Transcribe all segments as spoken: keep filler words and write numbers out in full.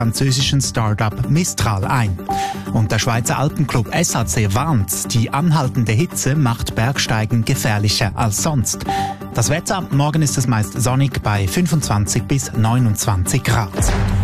französischen Start-up Mistral ein. Und der Schweizer Alpenclub S A C warnt, die anhaltende Hitze macht Bergsteigen gefährlicher als sonst. Das Wetter, morgen ist es meist sonnig bei fünfundzwanzig bis neunundzwanzig Grad.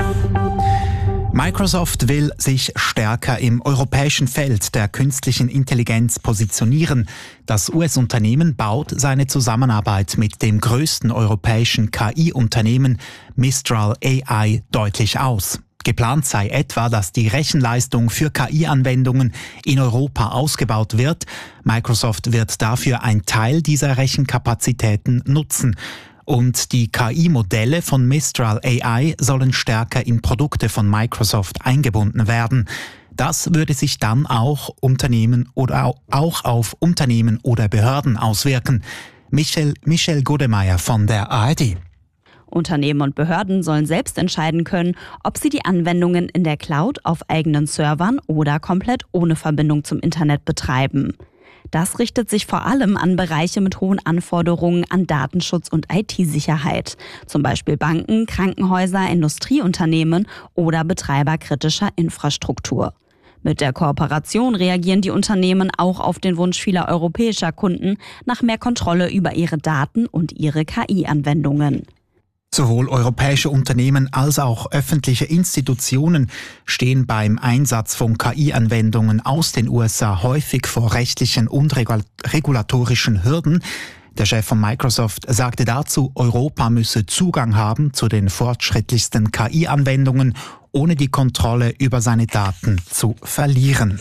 Microsoft will sich stärker im europäischen Feld der künstlichen Intelligenz positionieren. Das U S-Unternehmen baut seine Zusammenarbeit mit dem größten europäischen K I-Unternehmen Mistral A I deutlich aus. Geplant sei etwa, dass die Rechenleistung für K I-Anwendungen in Europa ausgebaut wird. Microsoft wird dafür einen Teil dieser Rechenkapazitäten nutzen. Und die K I-Modelle von Mistral A I sollen stärker in Produkte von Microsoft eingebunden werden. Das würde sich dann auch Unternehmen oder auch auf Unternehmen oder Behörden auswirken. Michel, Michel Godemeyer von der A R D. Unternehmen und Behörden sollen selbst entscheiden können, ob sie die Anwendungen in der Cloud auf eigenen Servern oder komplett ohne Verbindung zum Internet betreiben. Das richtet sich vor allem an Bereiche mit hohen Anforderungen an Datenschutz und I T-Sicherheit, zum Beispiel Banken, Krankenhäuser, Industrieunternehmen oder Betreiber kritischer Infrastruktur. Mit der Kooperation reagieren die Unternehmen auch auf den Wunsch vieler europäischer Kunden nach mehr Kontrolle über ihre Daten und ihre K I-Anwendungen. Sowohl europäische Unternehmen als auch öffentliche Institutionen stehen beim Einsatz von K I-Anwendungen aus den U S A häufig vor rechtlichen und regulatorischen Hürden. Der Chef von Microsoft sagte dazu, Europa müsse Zugang haben zu den fortschrittlichsten K I-Anwendungen, ohne die Kontrolle über seine Daten zu verlieren.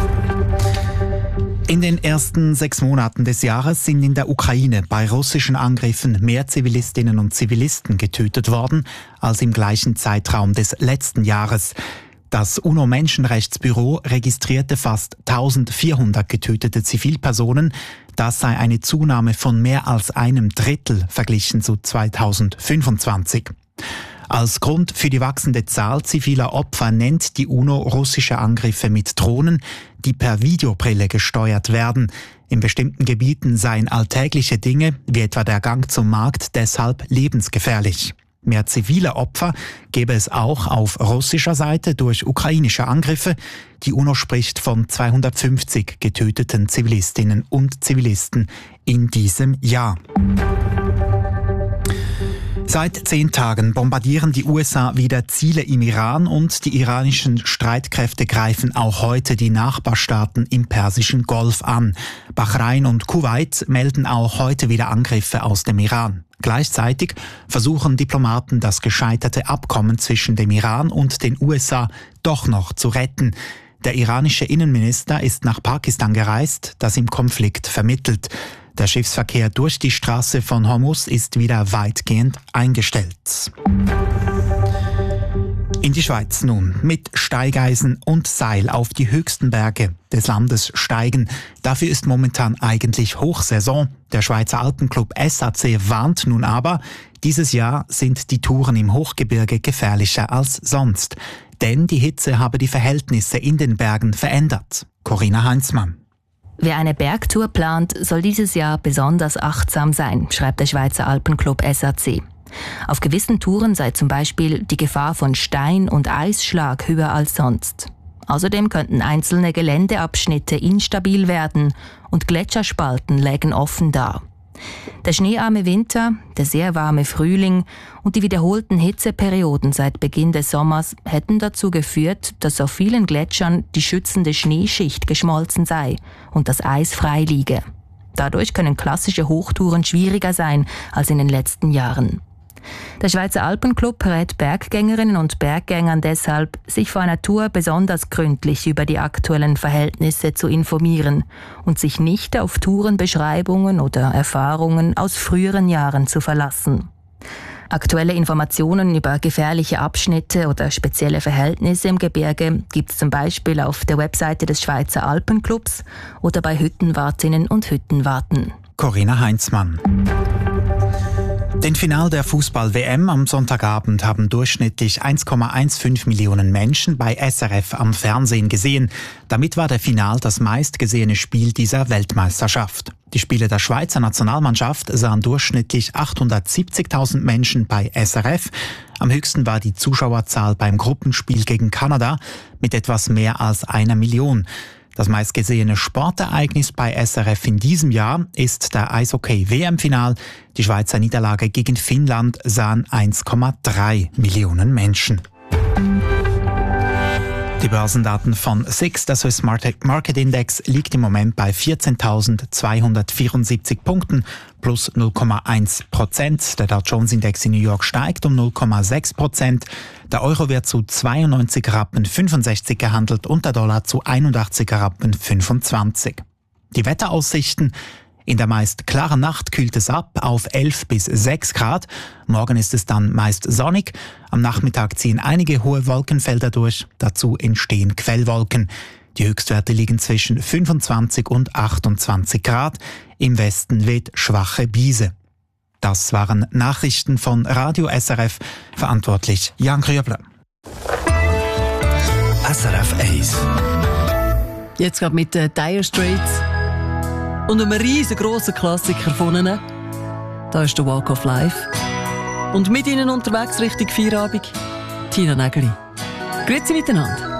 In den ersten sechs Monaten des Jahres sind in der Ukraine bei russischen Angriffen mehr Zivilistinnen und Zivilisten getötet worden als im gleichen Zeitraum des letzten Jahres. Das UNO-Menschenrechtsbüro registrierte fast eintausendvierhundert getötete Zivilpersonen. Das sei eine Zunahme von mehr als einem Drittel verglichen zu zweitausendfünfundzwanzig. Als Grund für die wachsende Zahl ziviler Opfer nennt die UNO russische Angriffe mit Drohnen, die per Videobrille gesteuert werden. In bestimmten Gebieten seien alltägliche Dinge, wie etwa der Gang zum Markt, deshalb lebensgefährlich. Mehr zivile Opfer gäbe es auch auf russischer Seite durch ukrainische Angriffe. Die UNO spricht von zweihundertfünfzig getöteten Zivilistinnen und Zivilisten in diesem Jahr. Seit zehn Tagen bombardieren die U S A wieder Ziele im Iran und die iranischen Streitkräfte greifen auch heute die Nachbarstaaten im Persischen Golf an. Bahrain und Kuwait melden auch heute wieder Angriffe aus dem Iran. Gleichzeitig versuchen Diplomaten, das gescheiterte Abkommen zwischen dem Iran und den U S A doch noch zu retten. Der iranische Innenminister ist nach Pakistan gereist, das im Konflikt vermittelt. Der Schiffsverkehr durch die Straße von Hormuz ist wieder weitgehend eingestellt. In die Schweiz nun. Mit Steigeisen und Seil auf die höchsten Berge des Landes steigen. Dafür ist momentan eigentlich Hochsaison. Der Schweizer Alpenclub S A C warnt nun aber, dieses Jahr sind die Touren im Hochgebirge gefährlicher als sonst. Denn die Hitze habe die Verhältnisse in den Bergen verändert. Corinna Heinzmann. Wer eine Bergtour plant, soll dieses Jahr besonders achtsam sein, schreibt der Schweizer Alpenclub S A C. Auf gewissen Touren sei zum Beispiel die Gefahr von Stein- und Eisschlag höher als sonst. Außerdem könnten einzelne Geländeabschnitte instabil werden und Gletscherspalten lägen offen da. Der schneearme Winter, der sehr warme Frühling und die wiederholten Hitzeperioden seit Beginn des Sommers hätten dazu geführt, dass auf vielen Gletschern die schützende Schneeschicht geschmolzen sei und das Eis frei liege. Dadurch können klassische Hochtouren schwieriger sein als in den letzten Jahren. Der Schweizer Alpenclub rät Berggängerinnen und Berggängern deshalb, sich vor einer Tour besonders gründlich über die aktuellen Verhältnisse zu informieren und sich nicht auf Tourenbeschreibungen oder Erfahrungen aus früheren Jahren zu verlassen. Aktuelle Informationen über gefährliche Abschnitte oder spezielle Verhältnisse im Gebirge gibt es zum Beispiel auf der Webseite des Schweizer Alpenclubs oder bei Hüttenwartinnen und Hüttenwarten. Corinna Heinzmann. Den Final der Fußball-W M am Sonntagabend haben durchschnittlich eins Komma fünfzehn Millionen Menschen bei S R F am Fernsehen gesehen. Damit war der Final das meistgesehene Spiel dieser Weltmeisterschaft. Die Spiele der Schweizer Nationalmannschaft sahen durchschnittlich achthundertsiebzigtausend Menschen bei S R F. Am höchsten war die Zuschauerzahl beim Gruppenspiel gegen Kanada mit etwas mehr als einer Million. Das meistgesehene Sportereignis bei S R F in diesem Jahr ist der Eishockey-W M-Final. Die Schweizer Niederlage gegen Finnland sahen eins Komma drei Millionen Menschen. Die Börsendaten von S I X, der Swiss Market Index, liegt im Moment bei vierzehntausendzweihundertvierundsiebzig Punkten plus null Komma eins Prozent. Der Dow Jones Index in New York steigt um null Komma sechs Prozent. Der Euro wird zu zweiundneunzig Rappen fünfundsechzig gehandelt und der Dollar zu einundachtzig Rappen fünfundzwanzig. Die Wetteraussichten: In der meist klaren Nacht kühlt es ab auf elf bis sechs Grad. Morgen ist es dann meist sonnig. Am Nachmittag ziehen einige hohe Wolkenfelder durch. Dazu entstehen Quellwolken. Die Höchstwerte liegen zwischen fünfundzwanzig und achtundzwanzig Grad. Im Westen weht schwache Brise. Das waren Nachrichten von Radio S R F. Verantwortlich Jan Grübler. S R F eins. Jetzt gerade mit den Dire Straits und einem riesengroßen Klassiker von ihnen. Da ist der Walk of Life. Und mit ihnen unterwegs Richtung Feierabend Tina Nägeli. Grüezi miteinander.